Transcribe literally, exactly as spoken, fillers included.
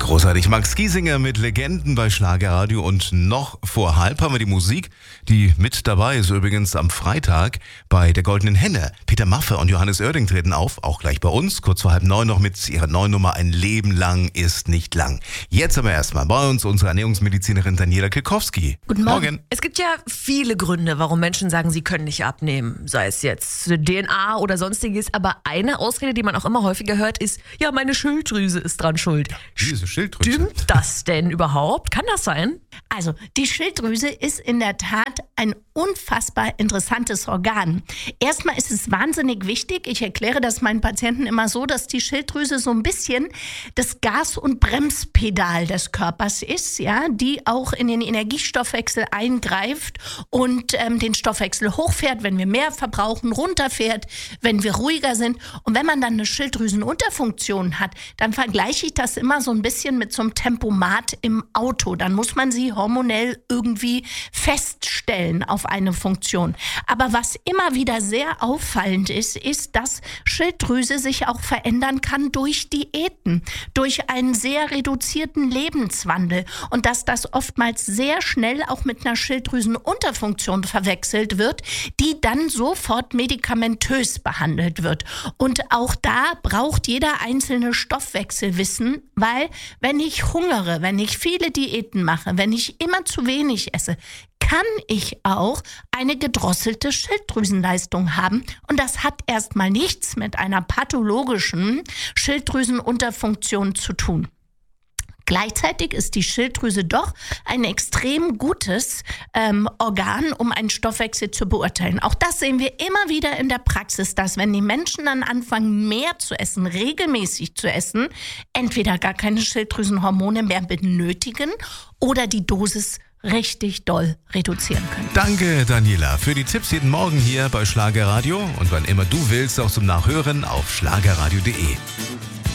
Großartig. Max Giesinger mit Legenden bei Schlagerradio und noch vor halb haben wir die Musik, die mit dabei ist übrigens am Freitag bei der Goldenen Henne. Peter Maffay und Johannes Oerding treten auf, auch gleich bei uns, kurz vor halb neun noch mit ihrer neuen Nummer Ein Leben lang ist nicht lang. Jetzt aber erstmal bei uns unsere Ernährungsmedizinerin Daniela Kilkowski. Guten Morgen. Morgen. Es gibt ja viele Gründe, warum Menschen sagen, sie können nicht abnehmen. Sei es jetzt D N A oder sonstiges. Aber eine Ausrede, die man auch immer häufiger hört, ist, ja, meine Schilddrüse ist dran schuld. Diese Schilddrüse. Stimmt das denn überhaupt? Kann das sein? Also, die Schilddrüse ist in der Tat ein unfassbar interessantes Organ. Erstmal ist es wahnsinnig wichtig. Ich erkläre das meinen Patienten immer so, dass die Schilddrüse so ein bisschen das Gas- und Bremspedal des Körpers ist, ja, die auch in den Energiestoffwechsel eingreift und ähm, den Stoffwechsel hochfährt, wenn wir mehr verbrauchen, runterfährt, wenn wir ruhiger sind. Und wenn man dann eine Schilddrüsenunterfunktion hat, dann vergleiche ich das immer so ein bisschen mit so einem Tempomat im Auto. Dann muss man sie hormonell irgendwie feststellen auf eine Funktion. Aber was immer wieder sehr auffallend ist, ist, dass Schilddrüse sich auch verändern kann durch Diäten, durch einen sehr reduzierten Lebenswandel und dass das oftmals sehr schnell auch mit einer Schilddrüsenunterfunktion verwechselt wird, die dann sofort medikamentös behandelt wird. Und auch da braucht jeder einzelne Stoffwechselwissen, weil wenn ich hungere, wenn ich viele Diäten mache, wenn ich immer zu wenig esse, kann ich auch eine gedrosselte Schilddrüsenleistung haben. Und das hat erstmal nichts mit einer pathologischen Schilddrüsenunterfunktion zu tun. Gleichzeitig ist die Schilddrüse doch ein extrem gutes ähm, Organ, um einen Stoffwechsel zu beurteilen. Auch das sehen wir immer wieder in der Praxis, dass wenn die Menschen dann anfangen, mehr zu essen, regelmäßig zu essen, entweder gar keine Schilddrüsenhormone mehr benötigen oder die Dosis richtig doll reduzieren können. Danke, Daniela, für die Tipps jeden Morgen hier bei Schlagerradio und wann immer du willst, auch zum Nachhören auf schlagerradio punkt de.